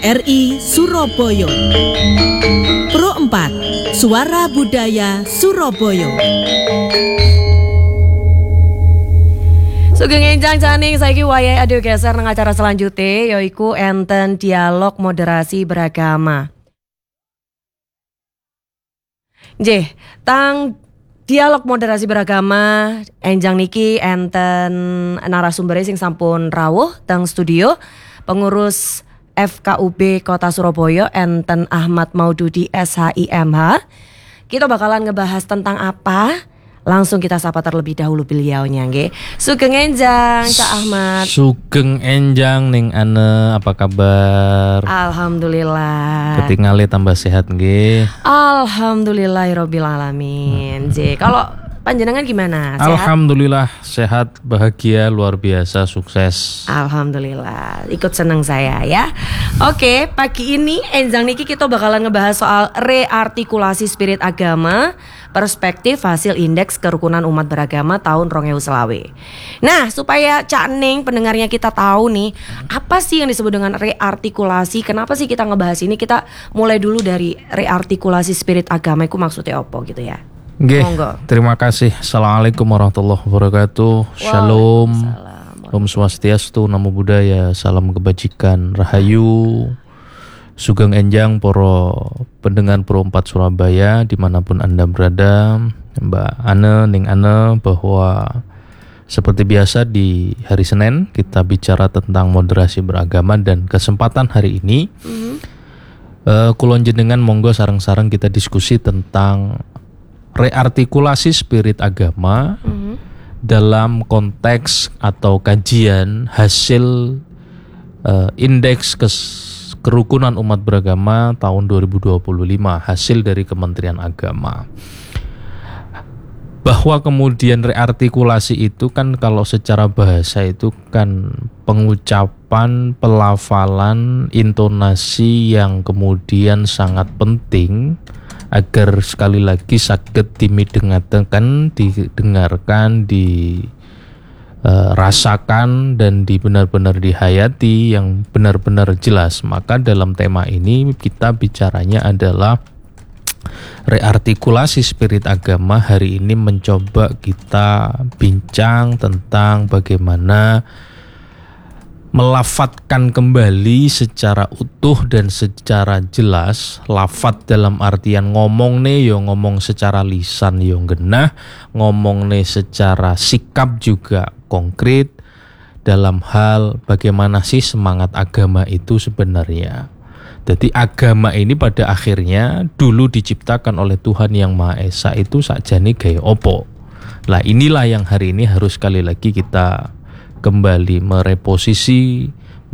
RRI Surabaya. Pro 4, Suara Budaya Surabaya. Sugeng enjang janing saiki wayahe adio geser nang acara selanjutnya yaiku enten dialog moderasi beragama. Nggih, tang dialog moderasi beragama enjang niki enten narasumber sing sampun rawuh teng studio, pengurus FKUB Kota Surabaya enten Ahmad Maududi SHIMH. Kita bakalan ngebahas tentang apa? Langsung kita sapa terlebih dahulu beliaunya nggih. Sugeng enjang Cak Ahmad. Sugeng enjang ning ane, apa kabar? Alhamdulillah. Ketinggalan tambah sehat nggih. Alhamdulillahirabbil alamin. Kalau panjenengan gimana? Sehat? Alhamdulillah sehat, bahagia, luar biasa, sukses. Alhamdulillah, ikut senang saya ya. Oke, pagi ini enjang niki kita bakalan ngebahas soal reartikulasi spirit agama, perspektif hasil indeks kerukunan umat beragama tahun 2020. Nah, supaya Cak Ning pendengarnya kita tahu nih, apa sih yang disebut dengan reartikulasi? Kenapa sih kita ngebahas ini? Kita mulai dulu dari reartikulasi spirit agama itu maksudnya apa gitu ya. Nggih, terima kasih. Assalamualaikum warahmatullahi wabarakatuh. Shalom. Om Swastiastu, Namo Buddhaya, salam kebajikan, rahayu. Sugeng enjang poro pendengar Pro 4 Surabaya dimanapun Anda berada, Mbak Ane, Ning Ane, bahwa seperti biasa di hari Senin kita bicara tentang moderasi beragama, dan kesempatan hari ini kulon jenengan monggo sareng-sareng kita diskusi tentang reartikulasi spirit agama dalam konteks atau kajian hasil indeks kerukunan umat beragama tahun 2025 hasil dari Kementerian Agama. Bahwa kemudian reartikulasi itu kan kalau secara bahasa itu kan pengucapan, pelafalan, intonasi yang kemudian sangat penting agar sekali lagi saged dimidengaken, didengarkan, rasakan dan benar-benar dihayati yang benar-benar jelas. Maka dalam tema ini kita bicaranya adalah reartikulasi spirit agama. Hari ini mencoba kita bincang tentang bagaimana melafatkan kembali secara utuh dan secara jelas. Lafat dalam artian ngomong nih yo ngomong secara lisan yo genah, ngomong nih secara sikap juga konkret dalam hal bagaimana sih semangat agama itu sebenarnya. Jadi agama ini pada akhirnya dulu diciptakan oleh Tuhan Yang Maha Esa itu sakjane gaya opo. Lah inilah yang hari ini harus sekali lagi kita kembali mereposisi,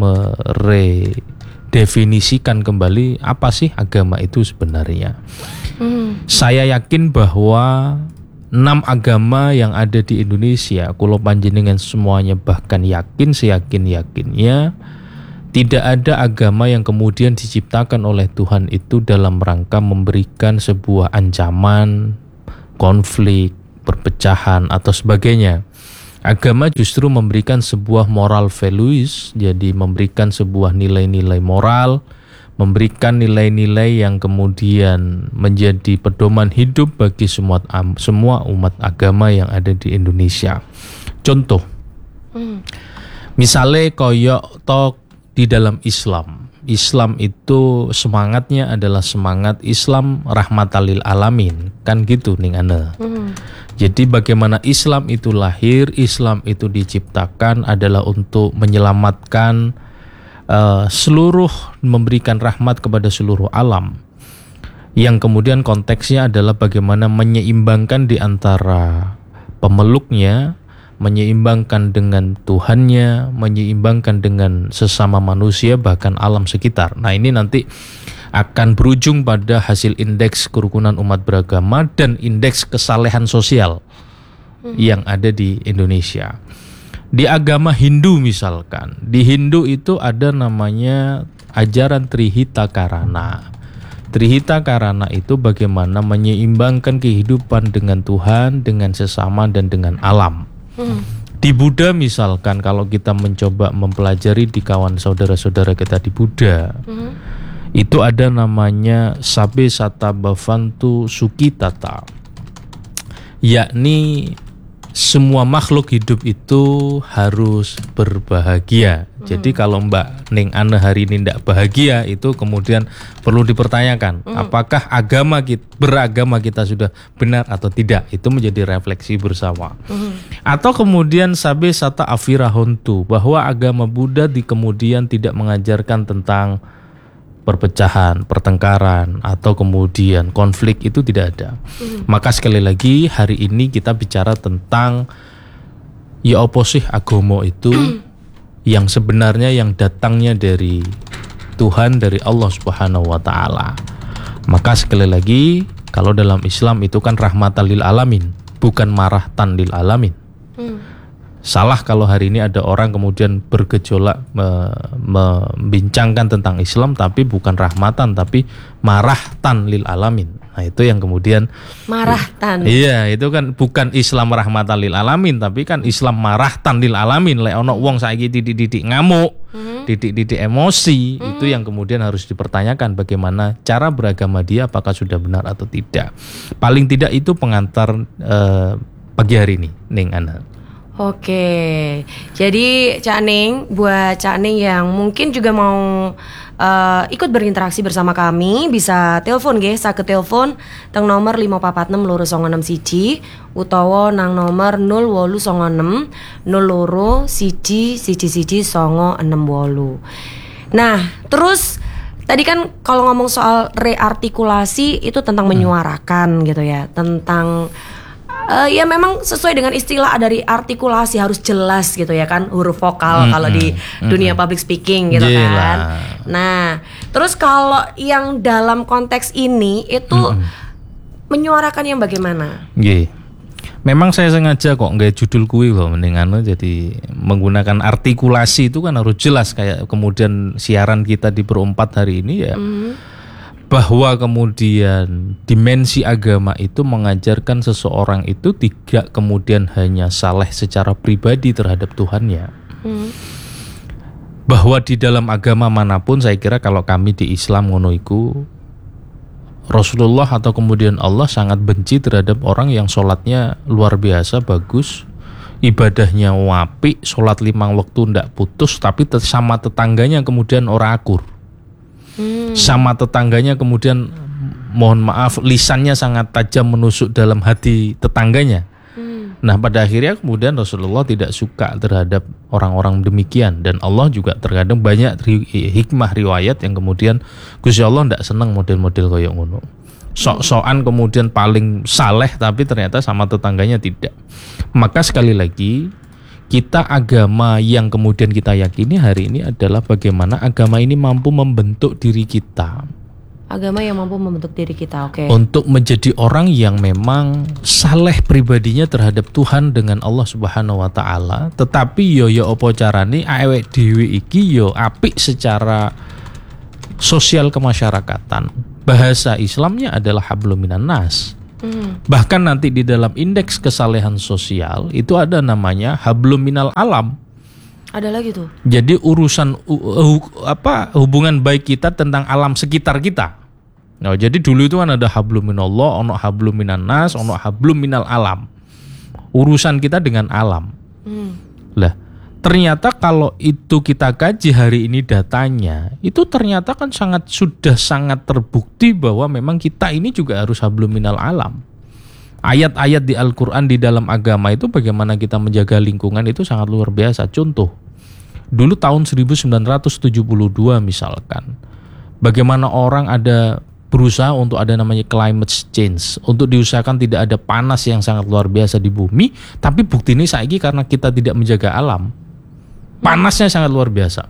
meredefinisikan kembali apa sih agama itu sebenarnya. Saya yakin bahwa 6 agama yang ada di Indonesia, kulo panjenengan semuanya bahkan yakin, seyakin-yakinnya tidak ada agama yang kemudian diciptakan oleh Tuhan itu dalam rangka memberikan sebuah ancaman, konflik, perpecahan atau sebagainya. Agama justru memberikan sebuah moral values, jadi memberikan sebuah nilai-nilai moral, memberikan nilai-nilai yang kemudian menjadi pedoman hidup bagi semua umat agama yang ada di Indonesia. Contoh, misalnya koyok tok di dalam Islam itu semangatnya adalah semangat Islam rahmatalil alamin, kan gitu ning ane. Jadi bagaimana Islam itu lahir, Islam itu diciptakan adalah untuk menyelamatkan seluruh, memberikan rahmat kepada seluruh alam. Yang kemudian konteksnya adalah bagaimana menyeimbangkan di antara pemeluknya, menyeimbangkan dengan Tuhannya, menyeimbangkan dengan sesama manusia, bahkan alam sekitar. Nah ini nanti akan berujung pada hasil indeks kerukunan umat beragama dan indeks kesalehan sosial yang ada di Indonesia. Di agama Hindu misalkan, di Hindu itu ada namanya ajaran Trihita Karana. Trihita Karana itu bagaimana menyeimbangkan kehidupan dengan Tuhan, dengan sesama dan dengan alam. Di Buddha misalkan kalau kita mencoba mempelajari di kawan saudara-saudara kita di Buddha, itu ada namanya Sabe Sata Bhavantu Sukhitata, yakni semua makhluk hidup itu harus berbahagia. Jadi kalau Mbak Ning Ane hari ini tidak bahagia, itu kemudian perlu dipertanyakan apakah beragama kita sudah benar atau tidak. Itu menjadi refleksi bersama. Atau kemudian Sabe Sata Avirahontu, bahwa agama Buddha di kemudian tidak mengajarkan tentang perpecahan, pertengkaran, atau kemudian konflik, itu tidak ada. Maka sekali lagi hari ini kita bicara tentang ya apa sih agama itu yang sebenarnya yang datangnya dari Tuhan, dari Allah Subhanahu wa taala. Maka sekali lagi kalau dalam Islam itu kan rahmatan lil alamin, bukan marahtan lil alamin. Salah kalau hari ini ada orang kemudian bergejolak membincangkan tentang Islam tapi bukan rahmatan tapi marahtan lil alamin. Nah itu yang kemudian marahtan. Iya, itu kan bukan Islam rahmatan lil alamin tapi kan Islam marahtan lil alamin. Lek ono wong saiki titik-titik ngamuk, titik-titik emosi, itu yang kemudian harus dipertanyakan bagaimana cara beragama dia, apakah sudah benar atau tidak. Paling tidak itu pengantar pagi hari ini, Ning Ana. Oke, jadi Cak Ning, buat Cak Ning yang mungkin juga mau ikut berinteraksi bersama kami, bisa telepon nggih, saged telepon teng nomor 546 296 utawa nang nomor 0896 02 111 Nah, terus tadi kan kalau ngomong soal reartikulasi itu tentang menyuarakan gitu ya, tentang ya memang sesuai dengan istilah dari artikulasi harus jelas gitu ya kan, huruf vokal kalau di dunia public speaking gitu kan. Nah, terus kalau yang dalam konteks ini itu menyuarakan yang bagaimana? Memang saya sengaja kok nggak judul kuwi loh mendingan, jadi menggunakan artikulasi itu kan harus jelas, kayak kemudian siaran kita di Perempat hari ini ya. Bahwa kemudian dimensi agama itu mengajarkan seseorang itu tidak kemudian hanya saleh secara pribadi terhadap Tuhannya. Bahwa di dalam agama manapun, saya kira kalau kami di Islam ngono iku, Rasulullah atau kemudian Allah sangat benci terhadap orang yang sholatnya luar biasa bagus, ibadahnya apik, sholat 5 waktu ndak putus, tapi sama tetangganya kemudian ora akur. Sama tetangganya kemudian mohon maaf lisannya sangat tajam menusuk dalam hati tetangganya. Nah pada akhirnya kemudian Rasulullah tidak suka terhadap orang-orang demikian, dan Allah juga terkadang banyak hikmah riwayat yang kemudian Gusti Allah tidak senang model-model koyok ngono. Sok-sokan kemudian paling saleh tapi ternyata sama tetangganya tidak. Maka sekali lagi, kita agama yang kemudian kita yakini hari ini adalah bagaimana agama ini mampu membentuk diri kita. Agama yang mampu membentuk diri kita, oke. Untuk menjadi orang yang memang saleh pribadinya terhadap Tuhan dengan Allah Subhanahu wa taala, tetapi yo apa carane awake dhewe iki yo apik secara sosial kemasyarakatan. Bahasa Islamnya adalah hablum minan nas. Bahkan nanti di dalam indeks kesalehan sosial itu ada namanya hablum minal alam. Ada lagi tuh. Jadi urusan hubungan baik kita tentang alam sekitar kita. Nah, jadi dulu itu kan ada hablum minallah, ono hablum minan nas, ono hablum minal alam. Urusan kita dengan alam. Lah, ternyata kalau itu kita kaji hari ini datanya, itu ternyata kan sudah sangat terbukti bahwa memang kita ini juga harus hablum minal alam. Ayat-ayat di Al-Quran di dalam agama itu bagaimana kita menjaga lingkungan itu sangat luar biasa. Contoh, dulu tahun 1972 misalkan, bagaimana orang ada berusaha untuk ada namanya climate change, untuk diusahakan tidak ada panas yang sangat luar biasa di bumi, tapi bukti ini saiki karena kita tidak menjaga alam, panasnya sangat luar biasa.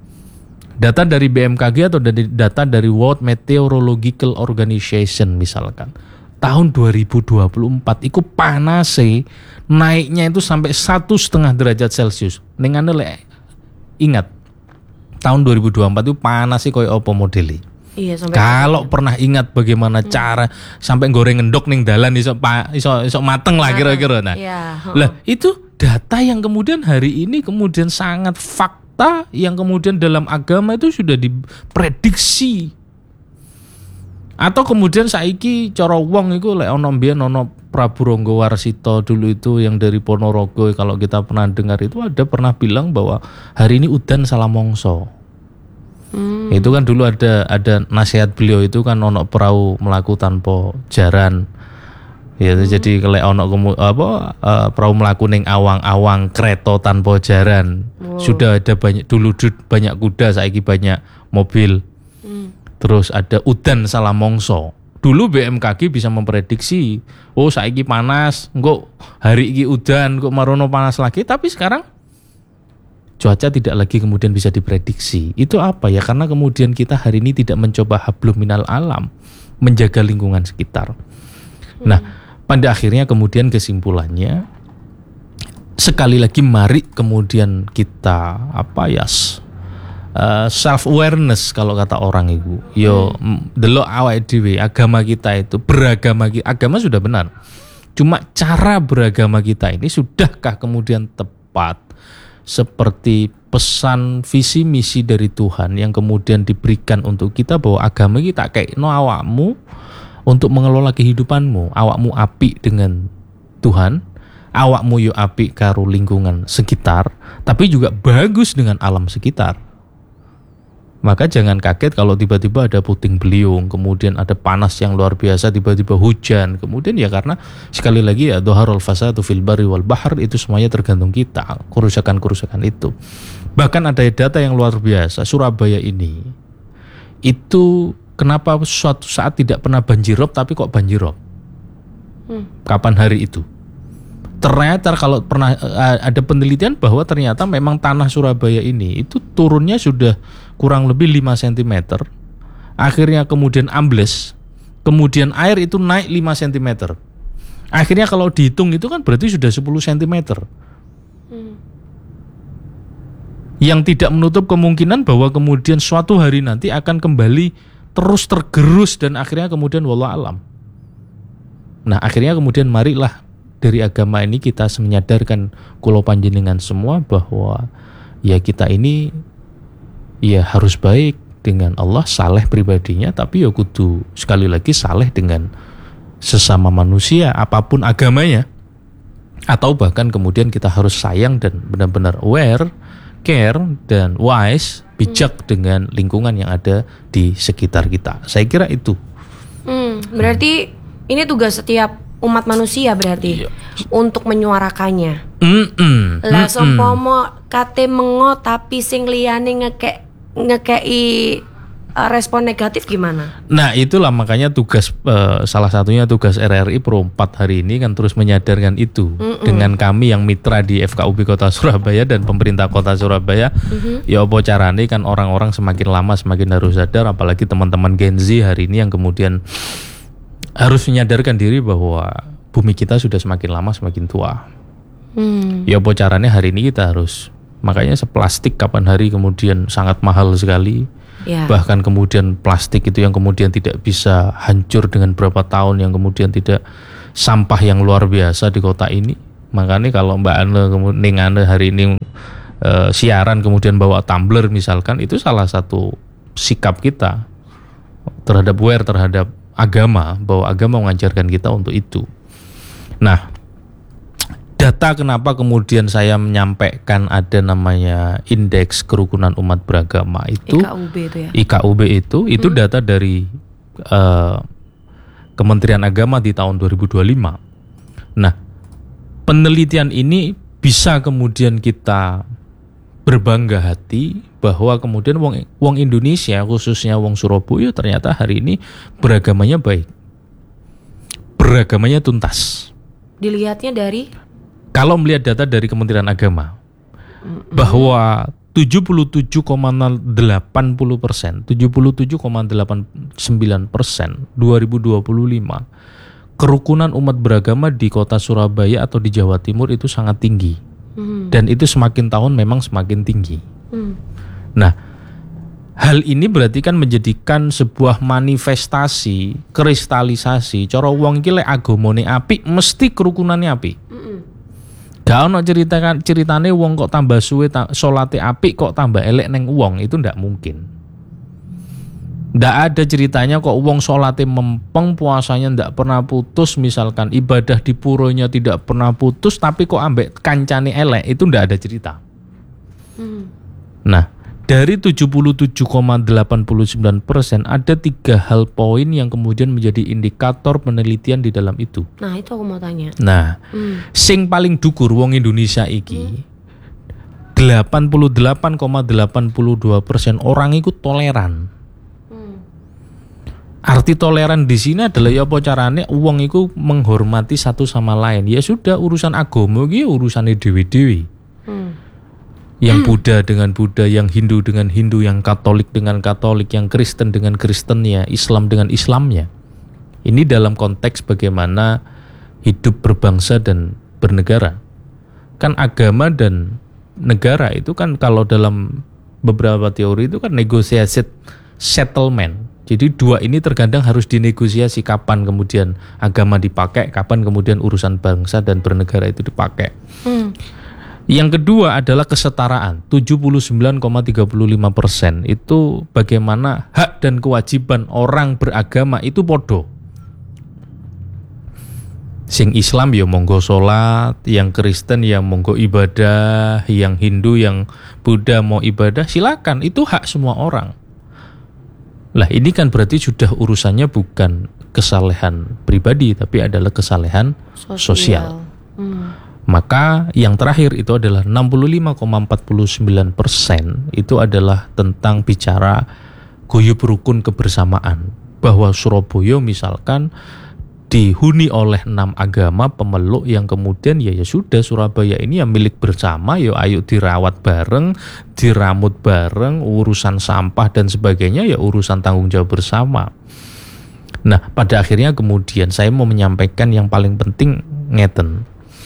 Data dari BMKG atau data dari World Meteorological Organization misalkan, tahun 2024 itu panasnya naiknya itu sampai 1,5 derajat Celcius. Ingat tahun 2024 itu panasnya koyo apa modeli. Iya, sampai Kalau pernah ingat bagaimana cara sampai goreng endok ning dalan iso mateng lah kira-kira. Nah, iya, lah itu data yang kemudian hari ini kemudian sangat fakta yang kemudian dalam agama itu sudah diprediksi. Atau kemudian saiki cara wong iku lek ana mbiyen ana Prabu Ranggawarsita dulu itu yang dari Ponorogo, kalau kita pernah dengar itu pernah bilang bahwa hari ini udan salah mongso. Itu kan dulu ada nasihat beliau itu kan ono perahu melaku tanpa jaran. Ya, jadi lek ono perahu melaku ning awang-awang kereta tanpa jaran. Sudah ada banyak dulu banyak kuda, saiki banyak mobil. Terus ada udan salah mongso. Dulu BMKG bisa memprediksi, oh saiki panas, engko hari iki udan, kok marono panas lagi. Tapi sekarang cuaca tidak lagi kemudian bisa diprediksi. Itu apa ya? Karena kemudian kita hari ini tidak mencoba hablum minal alam, menjaga lingkungan sekitar. Nah, pada akhirnya kemudian kesimpulannya, sekali lagi mari kemudian kita self awareness kalau kata orang itu. Yo delok awake dhewe, agama kita itu agama sudah benar. Cuma cara beragama kita ini sudahkah kemudian tepat seperti pesan visi misi dari Tuhan yang kemudian diberikan untuk kita, bahwa agama kita kayak awakmu untuk mengelola kehidupanmu, awakmu apik dengan Tuhan, awakmu yo apik karo lingkungan sekitar, tapi juga bagus dengan alam sekitar. Maka jangan kaget kalau tiba-tiba ada puting beliung, kemudian ada panas yang luar biasa, tiba-tiba hujan. Kemudian ya karena sekali lagi ya dhaharul fasadu fil barri wal bahr, itu semuanya tergantung kita, kerusakan-kerusakan itu. Bahkan ada data yang luar biasa, Surabaya ini itu kenapa suatu saat tidak pernah banjirop tapi kok banjirop? Kapan hari itu? Ternyata kalau pernah ada penelitian bahwa ternyata memang tanah Surabaya ini itu turunnya sudah kurang lebih 5 cm. Akhirnya kemudian ambles, kemudian air itu naik 5 cm. Akhirnya kalau dihitung itu kan berarti sudah 10 cm. Yang tidak menutup kemungkinan bahwa kemudian suatu hari nanti akan kembali terus tergerus dan akhirnya kemudian wallahu alam. Nah, akhirnya kemudian marilah dari agama ini kita menyadarkan kula panjenengan semua bahwa ya kita ini ya harus baik dengan Allah, saleh pribadinya, tapi ya kudu sekali lagi saleh dengan sesama manusia apapun agamanya. Atau bahkan kemudian kita harus sayang dan benar-benar aware, care dan wise, bijak dengan lingkungan yang ada di sekitar kita. Saya kira itu. Berarti ini tugas setiap umat manusia berarti untuk menyuarakannya. Lah seumpama kate mengo tapi sing liyane ngekei respon negatif gimana? Nah, itulah makanya tugas salah satunya tugas RRI Pro 4 hari ini kan terus menyadarkan itu dengan kami yang mitra di FKUB Kota Surabaya dan pemerintah Kota Surabaya. Ya apa carane kan orang-orang semakin lama semakin harus sadar, apalagi teman-teman Gen Z hari ini yang kemudian harus menyadarkan diri bahwa bumi kita sudah semakin lama semakin tua. Ya apa caranya hari ini kita harus, makanya seplastik kapan hari kemudian sangat mahal sekali. Bahkan kemudian plastik itu yang kemudian tidak bisa hancur dengan berapa tahun, yang kemudian tidak sampah yang luar biasa di kota ini. Makanya kalau Mbak Ane hari ini siaran kemudian bawa tumbler misalkan, itu salah satu sikap kita terhadap terhadap agama, bahwa agama mengajarkan kita untuk itu. Nah, data kenapa kemudian saya menyampaikan ada namanya Indeks Kerukunan Umat Beragama itu, IKUB itu ya? IKUB itu data dari Kementerian Agama di tahun 2025. Nah, penelitian ini bisa kemudian kita berbangga hati bahwa kemudian wong Indonesia, khususnya wong Surabaya, ternyata hari ini beragamanya baik, beragamanya tuntas. Dilihatnya dari? Kalau melihat data dari Kementerian Agama, bahwa 77,80%, 77,89% 2025 kerukunan umat beragama di kota Surabaya atau di Jawa Timur itu sangat tinggi. Dan itu semakin tahun memang semakin tinggi. Nah, hal ini berarti kan menjadikan sebuah manifestasi, kristalisasi. Cara wong iki lek agamane apik mesti kerukunane apik. Gak ono ceritane wong kok tambah suwe salate apik kok tambah elek neng wong, itu ndak mungkin. Ndak ada ceritanya kok wong salate mempeng, puasanya ndak pernah putus, misalkan ibadah di puronya tidak pernah putus tapi kok ambek kancane elek, itu ndak ada cerita. Nah, dari 77,89% ada 3 hal poin yang kemudian menjadi indikator penelitian di dalam itu. Nah, itu aku mau tanya. Nah, sing paling dukur wong Indonesia iki 88,82% orang itu toleran. Arti toleran di sini adalah ya apa carane wong iku menghormati satu sama lain. Ya sudah, urusan agama iki urusane dhewe-dhewe. Yang Buddha dengan Buddha, yang Hindu dengan Hindu, yang Katolik dengan Katolik, yang Kristen dengan Kristennya, Islam dengan Islamnya. Ini dalam konteks bagaimana hidup berbangsa dan bernegara. Kan agama dan negara itu kan kalau dalam beberapa teori itu kan negosiasi settlement. Jadi dua ini terkadang harus dinegosiasi kapan kemudian agama dipakai, kapan kemudian urusan bangsa dan bernegara itu dipakai. Yang kedua adalah kesetaraan, 79,35%. Itu bagaimana hak dan kewajiban orang beragama itu podo. Sing Islam ya monggo sholat, yang Kristen ya monggo ibadah, yang Hindu, yang Buddha mau ibadah, silakan, itu hak semua orang. Lah ini kan berarti sudah urusannya bukan kesalehan pribadi, tapi adalah kesalehan sosial. Maka yang terakhir itu adalah 65,49% itu adalah tentang bicara guyub rukun kebersamaan. Bahwa Surabaya misalkan dihuni oleh 6 agama pemeluk yang kemudian ya sudah, Surabaya ini ya milik bersama, ya ayo dirawat bareng, diramut bareng, urusan sampah dan sebagainya ya urusan tanggung jawab bersama. Nah, pada akhirnya kemudian saya mau menyampaikan yang paling penting ngeten.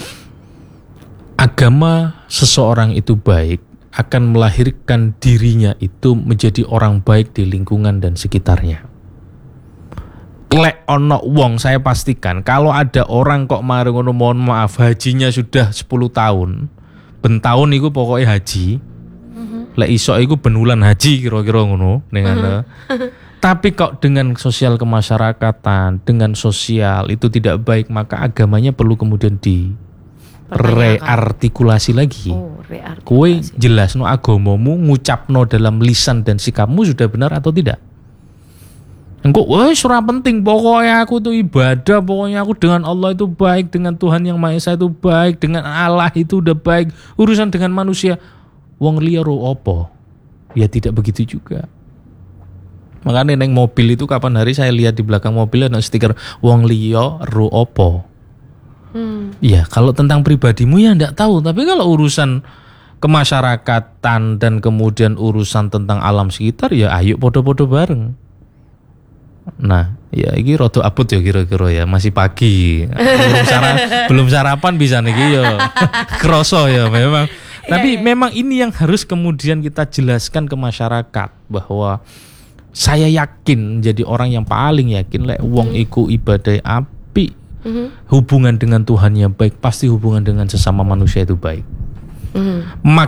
Agama seseorang itu baik akan melahirkan dirinya itu menjadi orang baik di lingkungan dan sekitarnya. Lek ono wong, saya pastikan kalau ada orang kok mari ngono, mohon maaf, hajinya sudah 10 tahun. Ben tahun iku pokoknya haji. Lek iso iku benulan haji kira-kira ngono ning ana. Tapi kok dengan sosial kemasyarakatan, dengan sosial itu tidak baik, maka agamanya perlu kemudian reartikulasi lagi. Kowe jelasno agamamu, ngucapno dalam lisan dan sikapmu sudah benar atau tidak? Engkau wes ora penting, pokoknya aku tuh ibadah, pokoknya aku dengan Allah itu baik, dengan Tuhan yang Maha Esa itu baik, dengan Allah itu udah baik. Urusan dengan manusia wong liya ro opo? Ya tidak begitu juga. Makanya neng mobil itu kapan hari saya lihat di belakang mobil ada stiker wong liya ro opo. Ya kalau tentang pribadimu ya enggak tahu, tapi kalau urusan kemasyarakatan dan kemudian urusan tentang alam sekitar ya ayo podo-podo bareng. Nah, ya ini rada abot ya kira-kira ya, masih pagi. Belum sarapan bisa niki ya. Kroso ya memang. Tapi memang ini yang harus kemudian kita jelaskan ke masyarakat bahwa saya yakin jadi orang yang paling yakin lek wong iku ibadah apik, hubungan dengan Tuhan yang baik, pasti hubungan dengan sesama manusia itu baik.